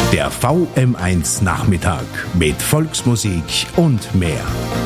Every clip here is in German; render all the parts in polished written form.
Der VM1 Nachmittag mit Volksmusik und mehr.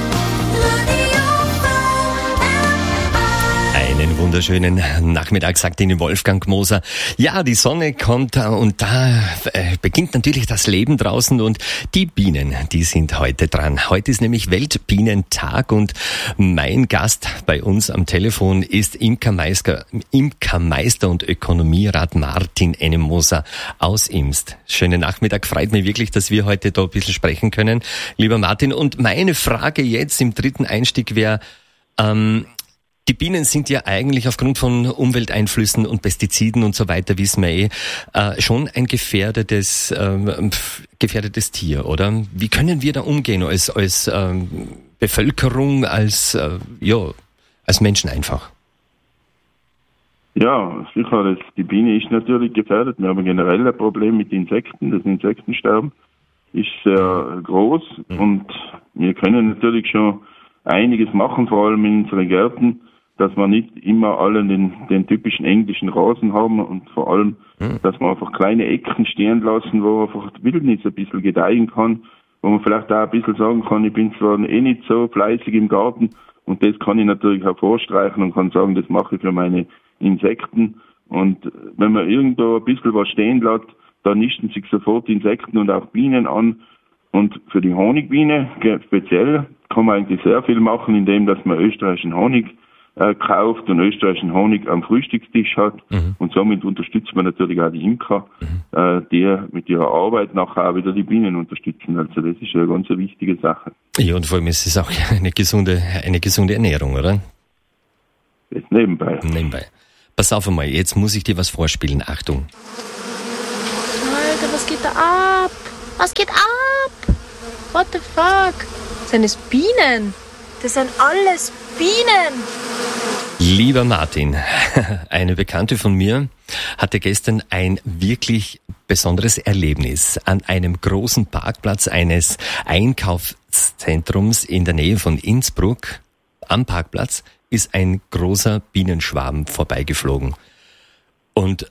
Einen wunderschönen Nachmittag, sagt Ihnen Wolfgang Moser. Ja, die Sonne kommt und da beginnt natürlich das Leben draußen und die Bienen, die sind heute dran. Heute ist nämlich Weltbienentag und mein Gast bei uns am Telefon ist Imkermeister und Ökonomierat Martin Ennemoser aus Imst. Schönen Nachmittag, freut mich wirklich, dass wir heute da ein bisschen sprechen können, lieber Martin. Und meine Frage jetzt im dritten Einstieg wäre, die Bienen sind ja eigentlich aufgrund von Umwelteinflüssen und Pestiziden und so weiter, wissen wir schon ein gefährdetes Tier, oder? Wie können wir da umgehen als Bevölkerung, als Menschen einfach? Ja, sicher, die Biene ist natürlich gefährdet. Wir haben generell ein Problem mit Insekten. Das Insektensterben ist sehr groß und wir können natürlich schon einiges machen, vor allem in unseren Gärten, dass wir nicht immer alle den typischen englischen Rasen haben und vor allem, dass wir einfach kleine Ecken stehen lassen, wo einfach die Wildnis ein bisschen gedeihen kann, wo man vielleicht auch ein bisschen sagen kann, ich bin zwar nicht so fleißig im Garten und das kann ich natürlich hervorstreichen und kann sagen, das mache ich für meine Insekten. Und wenn man irgendwo ein bisschen was stehen lässt, dann nisten sich sofort Insekten und auch Bienen an. Und für die Honigbiene speziell kann man eigentlich sehr viel machen, indem dass man österreichischen Honig kauft und österreichischen Honig am Frühstückstisch hat. Und somit unterstützt man natürlich auch die Imker, die mit ihrer Arbeit nachher auch wieder die Bienen unterstützen. Also das ist eine ganz wichtige Sache. Ja, und vor allem ist es auch eine gesunde Ernährung, oder? Das nebenbei. Pass auf einmal, jetzt muss ich dir was vorspielen. Achtung. Alter, was geht da ab? Was geht ab? What the fuck? Sind es Bienen? Das sind alles Bienen. Lieber Martin, eine Bekannte von mir hatte gestern ein wirklich besonderes Erlebnis. An einem großen Parkplatz eines Einkaufszentrums in der Nähe von Innsbruck, am Parkplatz, ist ein großer Bienenschwarm vorbeigeflogen. Und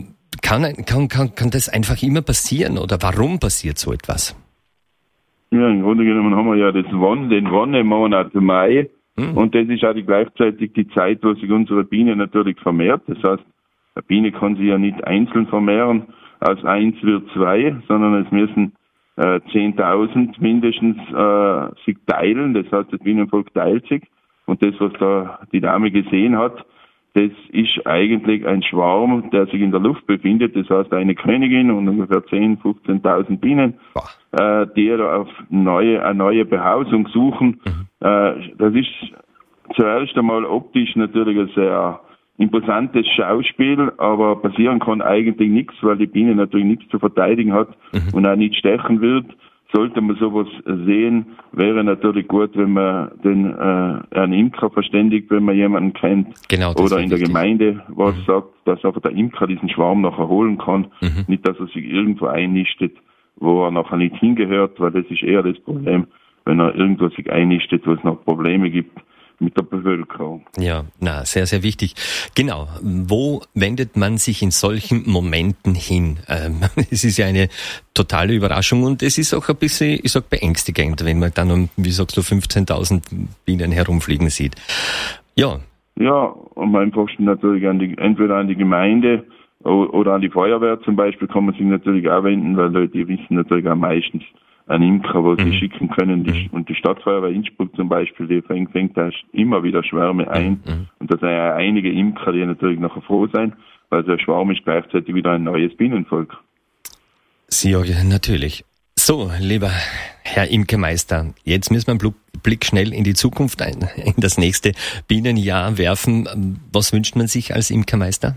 kann das einfach immer passieren oder warum passiert so etwas? Ja, im Grunde genommen haben wir ja den Wonnemonat Mai und das ist auch gleichzeitig die Zeit, wo sich unsere Biene natürlich vermehrt. Das heißt, eine Biene kann sich ja nicht einzeln vermehren, aus 1 wird 2, sondern es müssen 10.000 mindestens sich teilen. Das heißt, das Bienenvolk teilt sich und das, was da die Dame gesehen hat, das ist eigentlich ein Schwarm, der sich in der Luft befindet. Das heißt, eine Königin und ungefähr 10.000, 15.000 Bienen, die da auf eine neue Behausung suchen. Das ist zuerst einmal optisch natürlich ein sehr imposantes Schauspiel, aber passieren kann eigentlich nichts, weil die Biene natürlich nichts zu verteidigen hat und auch nicht stechen wird. Sollte man sowas sehen, wäre natürlich gut, wenn man einen Imker verständigt, wenn man jemanden kennt, genau, oder in der Gemeinde was sagt, dass einfach der Imker diesen Schwarm nachher holen kann. Nicht, dass er sich irgendwo einnistet, wo er nachher nicht hingehört, weil das ist eher das Problem, wenn er irgendwo sich einnistet, wo es noch Probleme gibt mit der Bevölkerung. Ja, sehr, sehr wichtig. Genau. Wo wendet man sich in solchen Momenten hin? Es ist ja eine totale Überraschung und es ist auch ein bisschen, ich sag, beängstigend, wenn man dann wie sagst du, 15.000 Bienen herumfliegen sieht. Ja. Ja, am einfachsten natürlich entweder an die Gemeinde oder an die Feuerwehr zum Beispiel kann man sich natürlich auch wenden, weil die wissen natürlich auch meistens einen Imker, wo sie schicken können. Und die Stadtfeuerwehr Innsbruck zum Beispiel, die fängt da immer wieder Schwärme ein. Und da sind ja einige Imker, die natürlich nachher froh sein, weil so ein Schwarm ist gleichzeitig wieder ein neues Bienenvolk. Sie, natürlich. So, lieber Herr Imkermeister, jetzt müssen wir einen Blick schnell in die Zukunft, in das nächste Bienenjahr werfen. Was wünscht man sich als Imkermeister?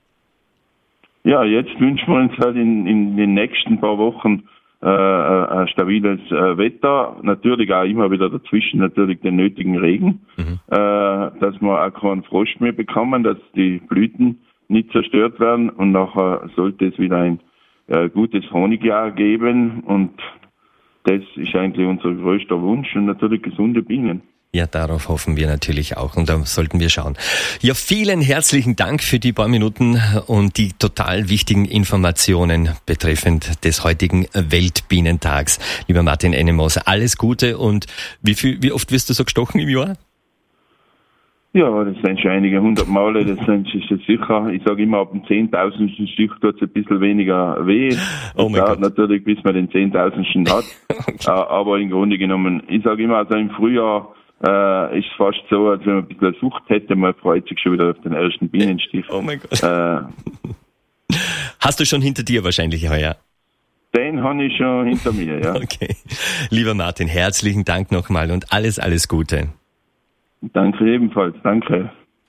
Ja, jetzt wünschen wir uns halt in den nächsten paar Wochen ein stabiles Wetter, natürlich auch immer wieder dazwischen natürlich den nötigen Regen, dass wir auch keinen Frost mehr bekommen, dass die Blüten nicht zerstört werden und nachher sollte es wieder ein gutes Honigjahr geben und das ist eigentlich unser größter Wunsch und natürlich gesunde Bienen. Ja, darauf hoffen wir natürlich auch und da sollten wir schauen. Ja, vielen herzlichen Dank für die paar Minuten und die total wichtigen Informationen betreffend des heutigen Weltbienentags. Lieber Martin Ennemoser, alles Gute und wie oft wirst du so gestochen im Jahr? Ja, das sind schon einige 100 Male, das ist sicher. Ich sage immer, ab dem 10.000. Stück tut es ein bisschen weniger weh. Oh mein Gott. Natürlich, bis man den 10.000. hat. Okay. Aber im Grunde genommen, ich sage immer, also im Frühjahr ist fast so, als wenn man ein bisschen eine Sucht hätte, man freut sich schon wieder auf den ersten Bienenstift. Oh mein Gott. Hast du schon hinter dir wahrscheinlich heuer? Den habe ich schon hinter mir, ja. Okay. Lieber Martin, herzlichen Dank nochmal und alles Gute. Danke ebenfalls, danke.